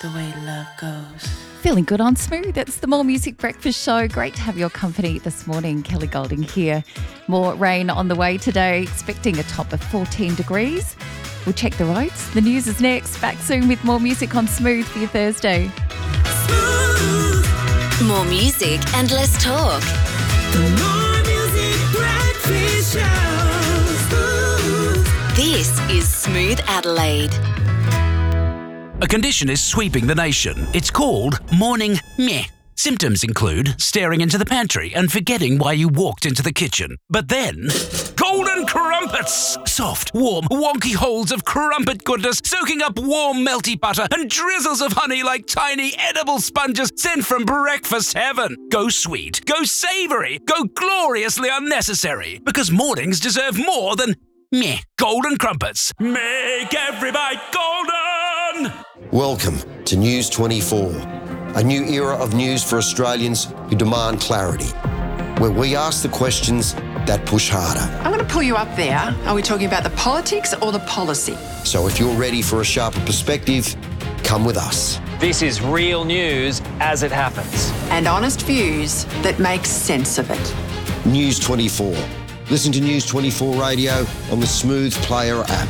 the way love goes. Feeling good on Smooth. It's the More Music Breakfast Show. Great to have your company this morning. Kelly Golding here. More rain on the way today, expecting a top of 14 degrees. We'll check the roads. The news is next. Back soon with more music on Smooth for your Thursday. Smooth. More music and less talk. The More Music Breakfast Show. Smooth. This is Smooth Adelaide. A condition is sweeping the nation. It's called morning meh. Symptoms include staring into the pantry and forgetting why you walked into the kitchen. But then, golden crumpets! Soft, warm, wonky holes of crumpet goodness soaking up warm, melty butter and drizzles of honey like tiny edible sponges sent from breakfast heaven. Go sweet, go savoury, go gloriously unnecessary. Because mornings deserve more than meh. Golden crumpets. Make every bite golden! Welcome to News 24, a new era of news for Australians who demand clarity, where we ask the questions that push harder. I'm going to pull you up there. Are we talking about the politics or the policy? So if you're ready for a sharper perspective, come with us. This is real news as it happens. And honest views that make sense of it. News 24. Listen to News 24 Radio on the Smooth Player app.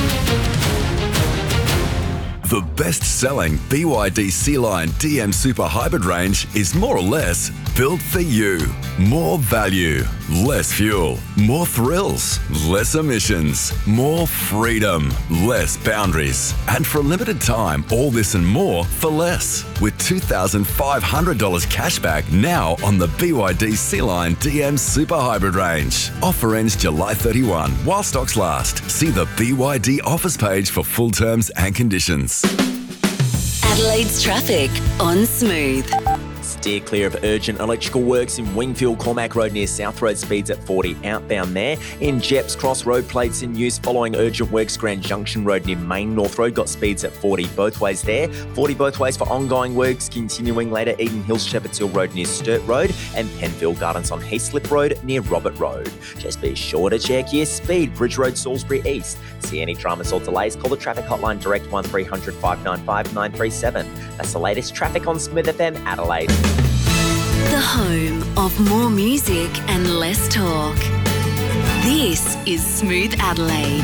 The best-selling BYD Sea-Line DM Super Hybrid range is more or less built for you. More value, less fuel, more thrills, less emissions, more freedom, less boundaries. And for a limited time, all this and more for less. With $2,500 cash back now on the BYD Sea-Line DM Super Hybrid range. Offer ends July 31 while stocks last. See the BYD offers page for full terms and conditions. Adelaide's traffic on Smooth. Steer clear of urgent electrical works in Wingfield, Cormac Road near South Road, speeds at 40 outbound there. In Jeps, Cross Road plates in use following urgent works. Grand Junction Road near Main North Road got speeds at 40 both ways there. 40 both ways for ongoing works continuing later. Eden Hills, Shepherds Hill Road near Sturt Road and Penfield Gardens on Heathslip Road near Robert Road. Just be sure to check your speed. Bridge Road, Salisbury East. See any dramas or delays, call the traffic hotline direct 1300 595 937. That's the latest traffic on Smooth FM Adelaide. The home of more music and less talk. This is Smooth Adelaide.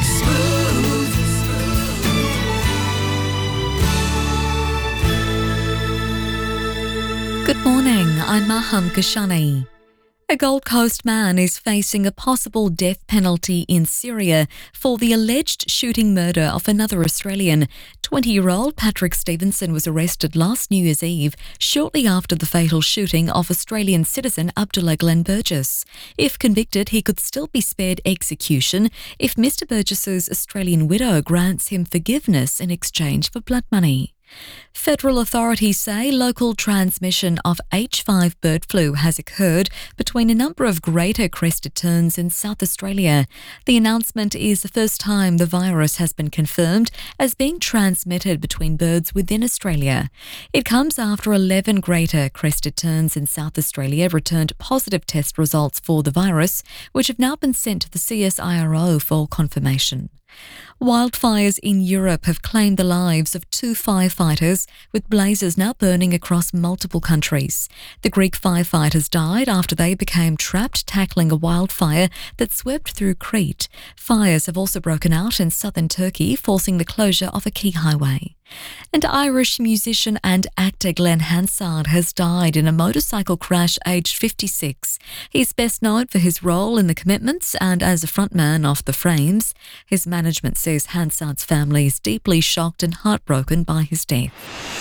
Good morning, I'm Maham Kashani. A Gold Coast man is facing a possible death penalty in Syria for the alleged shooting murder of another Australian. 20-year-old Patrick Stevenson was arrested last New Year's Eve, shortly after the fatal shooting of Australian citizen Abdullah Glenn Burgess. If convicted, he could still be spared execution if Mr Burgess's Australian widow grants him forgiveness in exchange for blood money. Federal authorities say local transmission of H5 bird flu has occurred between a number of greater crested terns in South Australia. The announcement is the first time the virus has been confirmed as being transmitted between birds within Australia. It comes after 11 greater crested terns in South Australia returned positive test results for the virus, which have now been sent to the CSIRO for confirmation. Wildfires in Europe have claimed the lives of 2 firefighters, with blazes now burning across multiple countries. The Greek firefighters died after they became trapped tackling a wildfire that swept through Crete. Fires have also broken out in southern Turkey, forcing the closure of a key highway. And Irish musician and actor Glenn Hansard has died in a motorcycle crash aged 56. He's best known for his role in The Commitments and as a frontman of The Frames. His management says Hansard's family is deeply shocked and heartbroken by his death.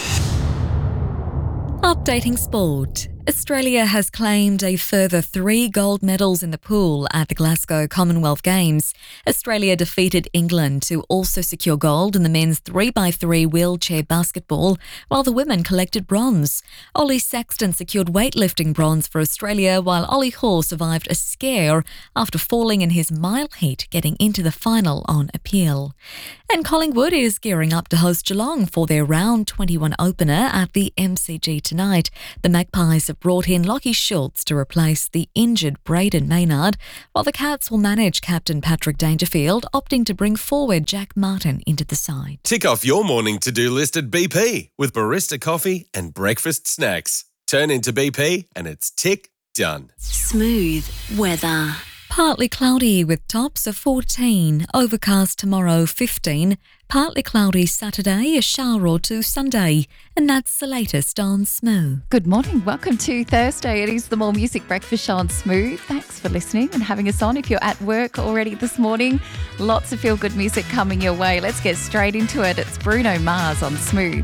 Updating sport. Australia has claimed a further 3 gold medals in the pool at the Glasgow Commonwealth Games. Australia defeated England to also secure gold in the men's 3x3 wheelchair basketball, while the women collected bronze. Ollie Saxton secured weightlifting bronze for Australia, while Ollie Hoare survived a scare after falling in his mile heat, getting into the final on appeal. And Collingwood is gearing up to host Geelong for their round 21 opener at the MCG tonight. The Magpies have brought in Lockie Schultz to replace the injured Braden Maynard, while the Cats will manage captain Patrick Dangerfield, opting to bring forward Jack Martin into the side. Tick off your morning to-do list at BP with barista coffee and breakfast snacks. Turn into BP and it's tick done. Smooth weather. Partly cloudy with tops of 14, overcast tomorrow 15, partly cloudy Saturday, a shower or two Sunday, and that's the latest on Smooth. Good morning. Welcome to Thursday. It is the More Music Breakfast Show on Smooth. Thanks for listening and having us on. If you're at work already this morning, lots of feel-good music coming your way. Let's get straight into it. It's Bruno Mars on Smooth.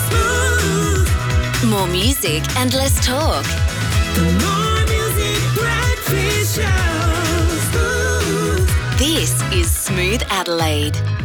More music and less talk. The More Music Breakfast Show. This is Smooth Adelaide.